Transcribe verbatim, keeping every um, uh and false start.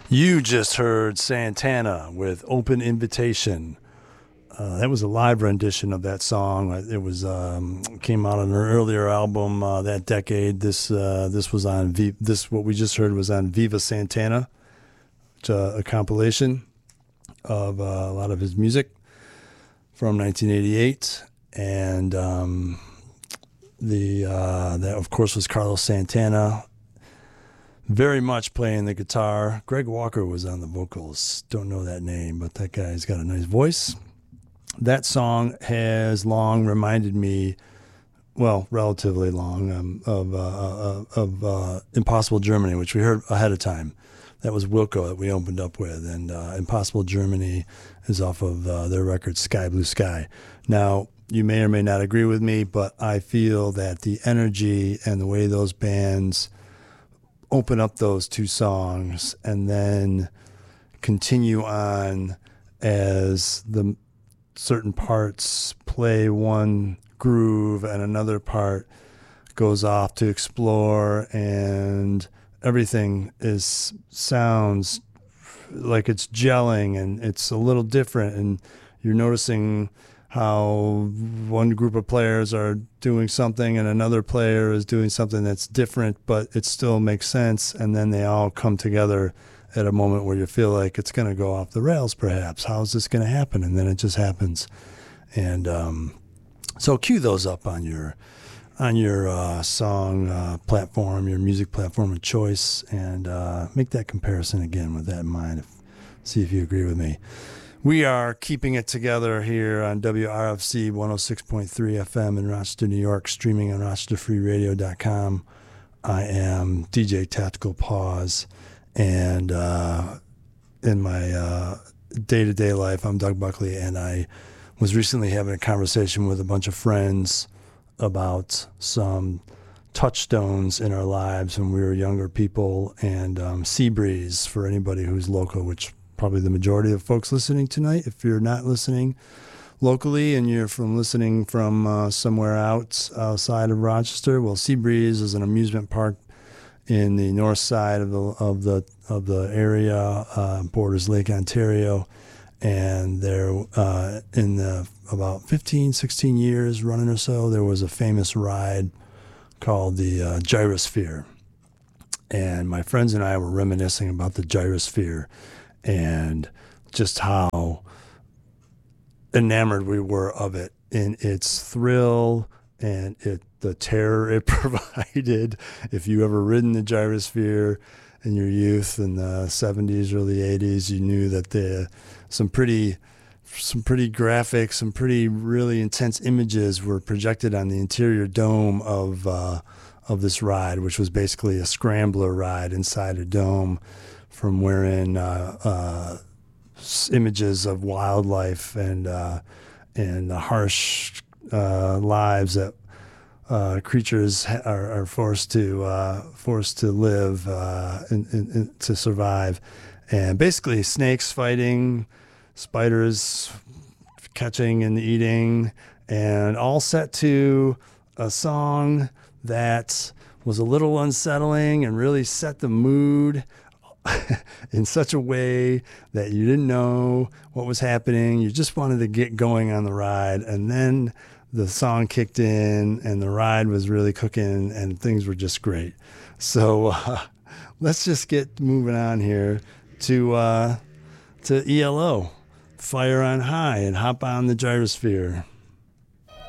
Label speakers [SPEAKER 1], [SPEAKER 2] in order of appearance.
[SPEAKER 1] You just heard Santana with Open Invitation. Uh, that was a live rendition of that song. It was um, came out on an earlier album uh, that decade. This uh, this was on v- this what we just heard was on Viva Santana, which, uh, a compilation of uh, a lot of his music from nineteen eighty-eight, and um, the uh, that of course was Carlos Santana. Very much playing the guitar. Greg Walker was on the vocals. Don't know that name, but that guy's got a nice voice. That song has long reminded me, well, relatively long, um, of uh, uh, of uh, Impossible Germany, which we heard ahead of time. That was Wilco that we opened up with, and uh, Impossible Germany is off of uh, their record Sky Blue Sky. Now, you may or may not agree with me, but I feel that the energy and the way those bands open up those two songs and then continue on as the certain parts play one groove and another part goes off to explore, and everything is sounds like it's gelling and it's a little different, and you're noticing how one group of players are doing something and another player is doing something that's different, but it still makes sense. And then they all come together at a moment where you feel like it's going to go off the rails, perhaps. How is this going to happen? And then it just happens. And um, so cue those up on your on your uh, song uh, platform, your music platform of choice, and uh, make that comparison again with that in mind. If, see if you agree with me. We are keeping it together here on W R F C one oh six point three F M in Rochester, New York, streaming on rochester free radio dot com. I am D J Tactical Pause, and uh, in my uh, day-to-day life, I'm Doug Buckley, and I was recently having a conversation with a bunch of friends about some touchstones in our lives when we were younger people, and um, Seabreeze, for anybody who's local, which probably the majority of folks listening tonight. If you're not listening locally and you're from listening from uh, somewhere out outside of Rochester, well, Seabreeze is an amusement park in the north side of the of the of the area, uh, borders Lake Ontario, and there uh, in the about fifteen, sixteen years running or so, there was a famous ride called the uh, Gyrosphere, and my friends and I were reminiscing about the Gyrosphere and just how enamored we were of it in its thrill and it the terror it provided. If you ever ridden the Gyrosphere in your youth in the seventies, early eighties, you knew that the some pretty some pretty graphic, some pretty really intense images were projected on the interior dome of uh, of this ride, which was basically a scrambler ride inside a dome, from wherein uh, uh, images of wildlife and uh, and the harsh uh, lives that uh, creatures ha- are, are forced to uh, forced to live uh, in, in, in, to survive, and basically snakes fighting, spiders catching and eating, and all set to a song that was a little unsettling and really set the mood in such a way that you didn't know what was happening. You just wanted to get going on the ride, and then the song kicked in and the ride was really cooking and things were just great. So uh, let's just get moving on here to uh, to E L O, Fire on High, and hop on the Gyrosphere.